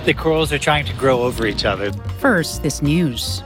The corals are trying to grow over each other. First, this news.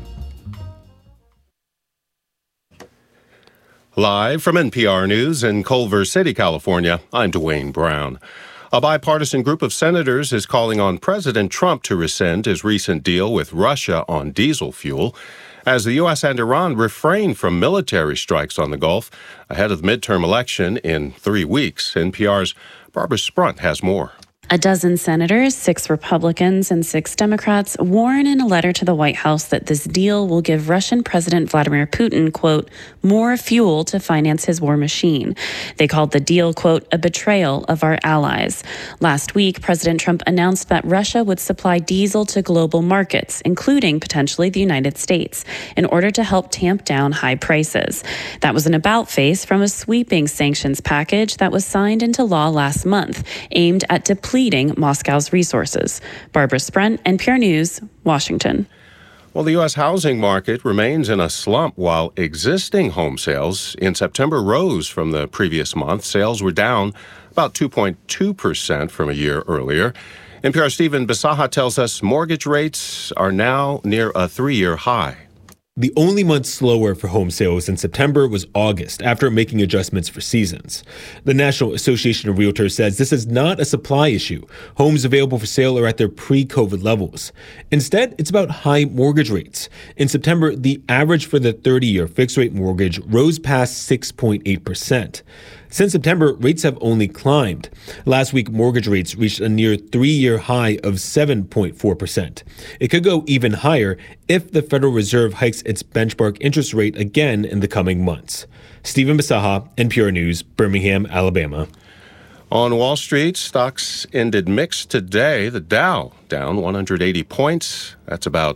Live from NPR News in Culver City, California, I'm Dwayne Brown. A bipartisan group of senators is calling on President Trump to rescind his recent deal with Russia on diesel fuel, as the U.S. and Iran refrain from military strikes on the Gulf ahead of the midterm election in 3 weeks. NPR's Barbara Sprunt has more. A dozen senators, 6 Republicans and 6 Democrats, warn in a letter to the White House that this deal will give Russian President Vladimir Putin, quote, more fuel to finance his war machine. They called the deal, quote, a betrayal of our allies. Last week, President Trump announced that Russia would supply diesel to global markets, including potentially the United States, in order to help tamp down high prices. That was an about-face from a sweeping sanctions package that was signed into law last month, aimed at depleting Moscow's resources. Barbara Sprunt, NPR News, Washington. Well, the U.S. housing market remains in a slump while existing home sales in September rose from the previous month. Sales were down about 2.2% from a year earlier. NPR's Stephen Bisaha tells us mortgage rates are now near a 3-year high. The only month slower for home sales in September was August, after making adjustments for seasons. The National Association of Realtors says this is not a supply issue. Homes available for sale are at their pre-COVID levels. Instead, it's about high mortgage rates. In September, the average for the 30-year fixed-rate mortgage rose past 6.8%. Since September, rates have only climbed. Last week, mortgage rates reached a near 3-year high of 7.4%. It could go even higher if the Federal Reserve hikes its benchmark interest rate again in the coming months. Stephen Bisaha, NPR News, Birmingham, Alabama. On Wall Street, stocks ended mixed today. The Dow down 180 points. That's about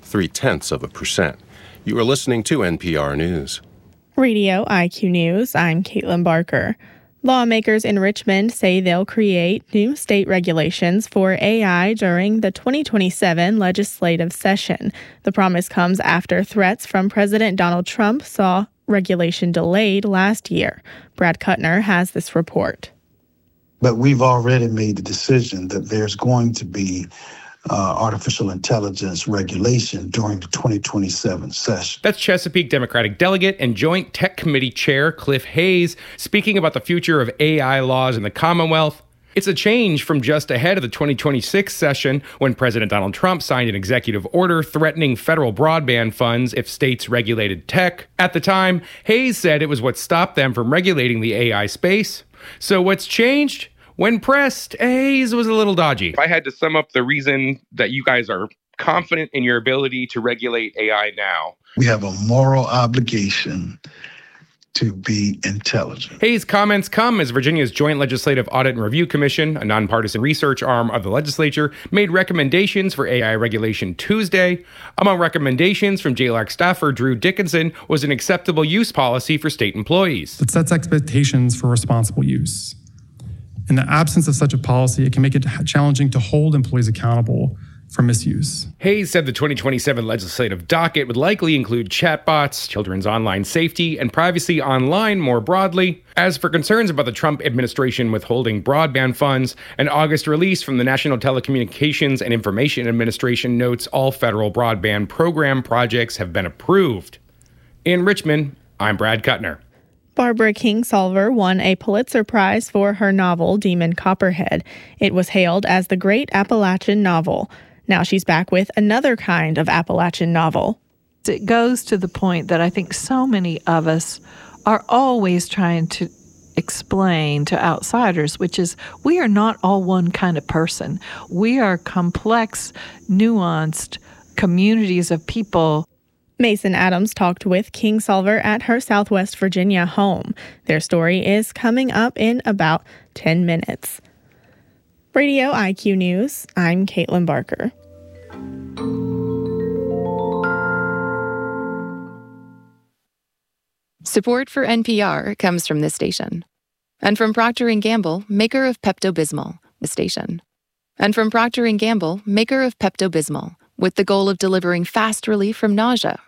0.3%. You are listening to NPR News. Radio IQ News, I'm Caitlin Barker. Lawmakers in Richmond say they'll create new state regulations for AI during the 2027 legislative session. The promise comes after threats from President Donald Trump saw regulation delayed last year. Brad Kuttner has this report. But we've already made the decision that there's going to be artificial intelligence regulation during the 2027 session. That's Chesapeake Democratic Delegate and Joint Tech Committee Chair Cliff Hayes speaking about the future of AI laws in the Commonwealth. It's a change from just ahead of the 2026 session when President Donald Trump signed an executive order threatening federal broadband funds if states regulated tech. At the time, Hayes said it was what stopped them from regulating the AI space. So what's changed? When pressed, Hayes was a little dodgy. If I had to sum up the reason that you guys are confident in your ability to regulate AI now, we have a moral obligation to be intelligent. Hayes' comments come as Virginia's Joint Legislative Audit and Review Commission, a nonpartisan research arm of the legislature, made recommendations for AI regulation Tuesday. Among recommendations from JLARC staffer Drew Dickinson was an acceptable use policy for state employees. It sets expectations for responsible use. In the absence of such a policy, it can make it challenging to hold employees accountable for misuse. Hayes said the 2027 legislative docket would likely include chatbots, children's online safety, and privacy online more broadly. As for concerns about the Trump administration withholding broadband funds, an August release from the National Telecommunications and Information Administration notes all federal broadband program projects have been approved. In Richmond, I'm Brad Kuttner. Barbara Kingsolver won a Pulitzer Prize for her novel, Demon Copperhead. It was hailed as the great Appalachian novel. Now she's back with another kind of Appalachian novel. It goes to the point that I think so many of us are always trying to explain to outsiders, which is we are not all one kind of person. We are complex, nuanced communities of people. Mason Adams talked with Kingsolver at her Southwest Virginia home. Their story is coming up in about 10 minutes. Radio IQ News, I'm Caitlin Barker. Support for NPR comes from this station. And from Procter & Gamble, maker of Pepto-Bismol, the station. And from Procter & Gamble, maker of Pepto-Bismol, with the goal of delivering fast relief from nausea,